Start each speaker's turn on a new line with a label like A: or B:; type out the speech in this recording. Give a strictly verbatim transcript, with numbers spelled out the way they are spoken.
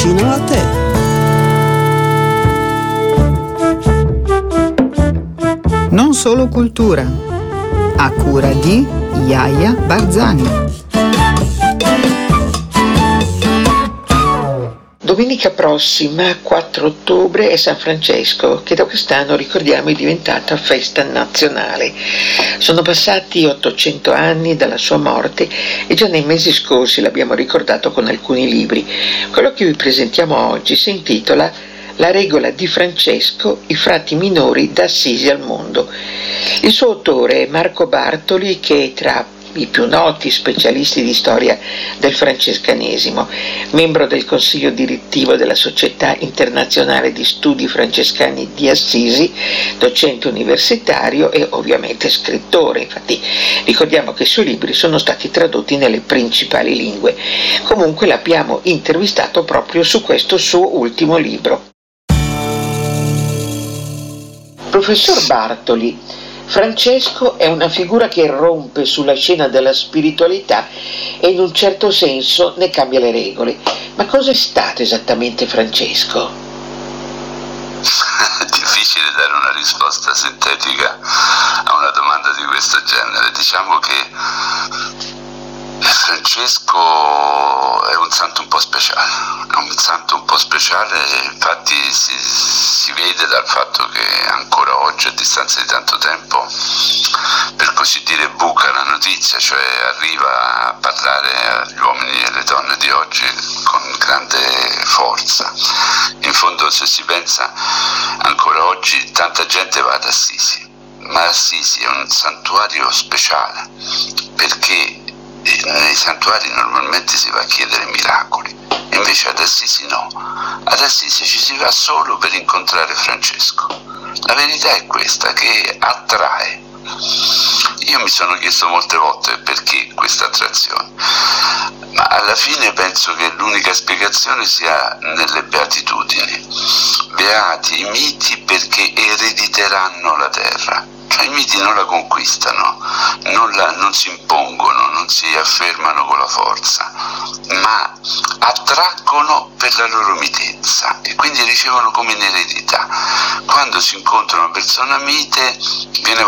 A: vicino a te.
B: Non solo cultura, a cura di Iaia Barzani.
C: Domenica prossima, quattro ottobre, è San Francesco, che da quest'anno, ricordiamo, è diventata festa nazionale. Sono passati ottocento anni dalla sua morte e già nei mesi scorsi l'abbiamo ricordato con alcuni libri. Quello che vi presentiamo oggi si intitola La regola di Francesco, i frati minori da Assisi al mondo. Il suo autore è Marco Bartoli, che è tra i più noti specialisti di storia del francescanesimo, membro del consiglio direttivo della Società Internazionale di Studi Francescani di Assisi, docente universitario e ovviamente scrittore. Infatti ricordiamo che i suoi libri sono stati tradotti nelle principali lingue. Comunque l'abbiamo intervistato proprio su questo suo ultimo libro. Professor Bartoli, Francesco è una figura che irrompe sulla scena della spiritualità e in un certo senso ne cambia le regole. Ma cosa è stato esattamente Francesco?
D: È difficile dare una risposta sintetica a una domanda di questo genere. Diciamo che Francesco è un santo un po' speciale, è un santo un po' speciale, infatti si, si vede dal fatto che ancora oggi, a distanza di tanto tempo, per così dire buca la notizia, cioè arriva a parlare agli uomini e alle donne di oggi con grande forza. In fondo, se si pensa, ancora oggi tanta gente va ad Assisi, ma Assisi è un santuario speciale perché nei santuari normalmente si va a chiedere miracoli, invece ad Assisi no, ad Assisi ci si va solo per incontrare Francesco. La verità è questa, che attrae. Io mi sono chiesto molte volte perché questa attrazione, ma alla fine penso che l'unica spiegazione sia nelle beatitudini. Beati i miti perché erediteranno la terra. Cioè i miti non la conquistano, non, la, non si impongono, non si affermano con la forza, ma attraggono per la loro mitezza e quindi ricevono come in eredità. Quando si incontra una persona mite viene